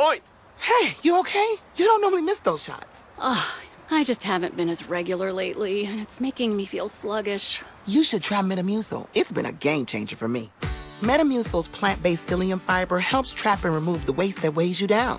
point. Hey, you okay? You don't normally miss those shots. I just haven't been as regular lately, and it's making me feel sluggish. You should try Metamucil. It's been a game changer for me. Metamucil's plant-based psyllium fiber helps trap and remove the waste that weighs you down.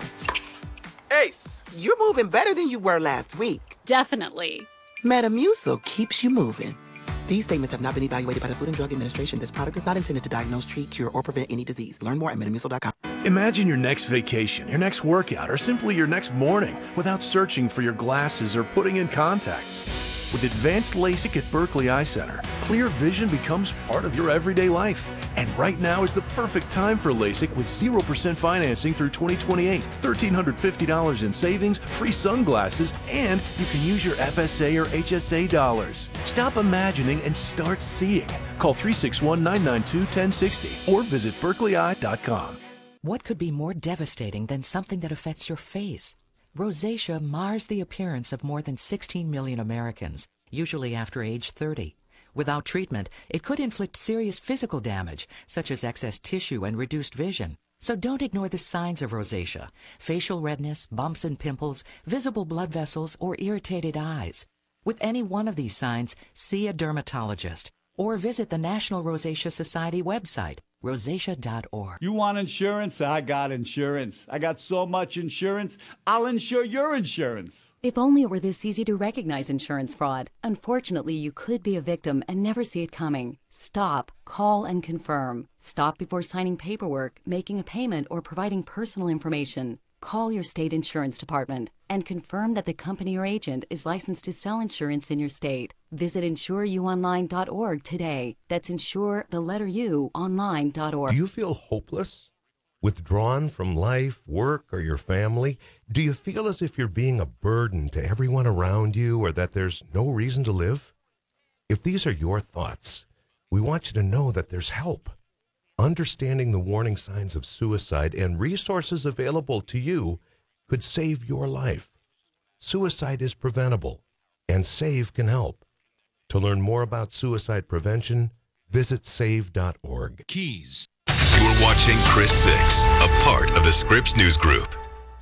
Ace. You're moving better than you were last week. Definitely. Metamucil keeps you moving. These statements have not been evaluated by the Food and Drug Administration. This product is not intended to diagnose, treat, cure, or prevent any disease. Learn more at metamucil.com. Imagine your next vacation, your next workout, or simply your next morning without searching for your glasses or putting in contacts. With advanced LASIK at Berkeley Eye Center, clear vision becomes part of your everyday life. And right now is the perfect time for LASIK with 0% financing through 2028, $1,350 in savings, free sunglasses, and you can use your FSA or HSA dollars. Stop imagining and start seeing. Call 361-992-1060 or visit berkeleyeye.com. What could be more devastating than something that affects your face? Rosacea mars the appearance of more than 16 million Americans, usually after age 30. Without treatment, it could inflict serious physical damage, such as excess tissue and reduced vision. So don't ignore the signs of rosacea: facial redness, bumps and pimples, visible blood vessels, or irritated eyes. With any one of these signs, see a dermatologist or visit the National Rosacea Society website, rosacea.org. You want insurance? I got insurance. I got so much insurance, I'll insure your insurance. If only it were this easy to recognize insurance fraud. Unfortunately, you could be a victim and never see it coming. Stop, call, and confirm. Stop before signing paperwork, making a payment, or providing personal information. Call your state insurance department and confirm that the company or agent is licensed to sell insurance in your state. Visit insureyouonline.org today. That's online.org. Do you feel hopeless? Withdrawn from life, work, or your family? Do you feel as if you're being a burden to everyone around you or that there's no reason to live? If these are your thoughts, we want you to know that there's help. Understanding the warning signs of suicide and resources available to you could save your life. Suicide is preventable, and SAVE can help. To learn more about suicide prevention, visit save.org. Keys. You're watching Chris 6, a part of the Scripps News Group.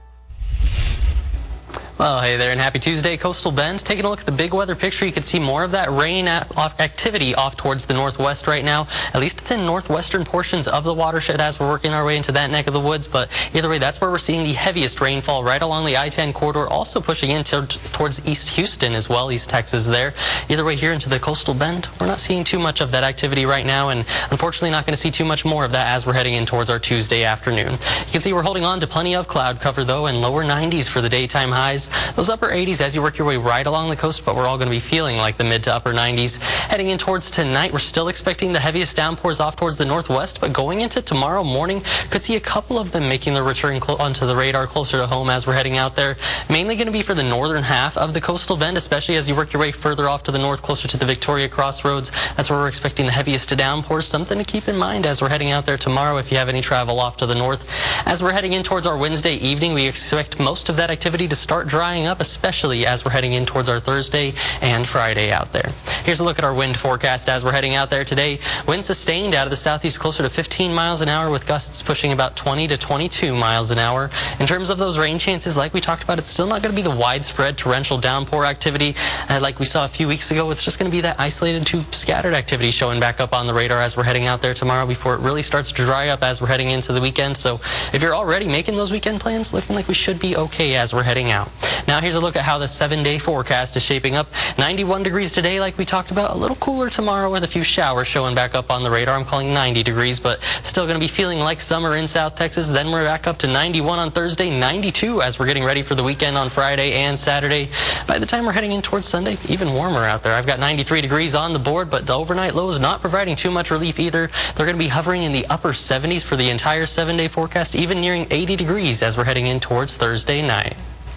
Well, hey there, and happy Tuesday. Coastal Bend, taking a look at the big weather picture, you can see more of that rain activity off towards the northwest right now. At least it's in northwestern portions of the watershed as we're working our way into that neck of the woods. But either way, that's where we're seeing the heaviest rainfall right along the I-10 corridor, also pushing in towards East Houston as well, East Texas there. Either way, here into the Coastal Bend, we're not seeing too much of that activity right now, and unfortunately not going to see too much more of that as we're heading in towards our Tuesday afternoon. You can see we're holding on to plenty of cloud cover, though, and lower 90s for the daytime highs. Those upper 80s as you work your way right along the coast, but we're all going to be feeling like the mid to upper 90s. Heading in towards tonight, we're still expecting the heaviest downpours off towards the northwest, but going into tomorrow morning, could see a couple of them making their return onto the radar closer to home as we're heading out there. Mainly going to be for the northern half of the Coastal Bend, especially as you work your way further off to the north, closer to the Victoria Crossroads. That's where we're expecting the heaviest downpours. Something to keep in mind as we're heading out there tomorrow if you have any travel off to the north. As we're heading in towards our Wednesday evening, we expect most of that activity to start drying up, especially as we're heading in towards our Thursday and Friday out there. Here's a look at our wind forecast as we're heading out there today. Wind sustained out of the southeast closer to 15 miles an hour with gusts pushing about 20 to 22 miles an hour. In terms of those rain chances, like we talked about, it's still not going to be the widespread torrential downpour activity like we saw a few weeks ago. It's just going to be that isolated to scattered activity showing back up on the radar as we're heading out there tomorrow before it really starts to dry up as we're heading into the weekend. So if you're already making those weekend plans, looking like we should be okay as we're heading out. Now here's a look at how the 7-day forecast is shaping up. 91 degrees today, like we talked about. A little cooler tomorrow with a few showers showing back up on the radar. I'm calling 90 degrees, but still going to be feeling like summer in South Texas. Then we're back up to 91 on Thursday, 92 as we're getting ready for the weekend on Friday and Saturday. By the time we're heading in towards Sunday, even warmer out there. I've got 93 degrees on the board, but the overnight lows not providing too much relief either. They're going to be hovering in the upper 70s for the entire 7-day forecast, even nearing 80 degrees as we're heading in towards Thursday night.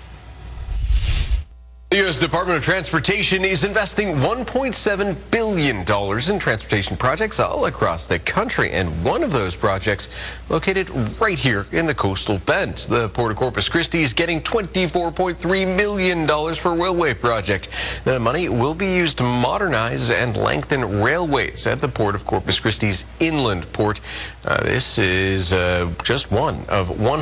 The U.S. Department of Transportation is investing $1.7 billion in transportation projects all across the country, and one of those projects located right here in the Coastal Bend. The Port of Corpus Christi is getting $24.3 million for a railway project. The money will be used to modernize and lengthen railways at the Port of Corpus Christi's inland port. This is just one of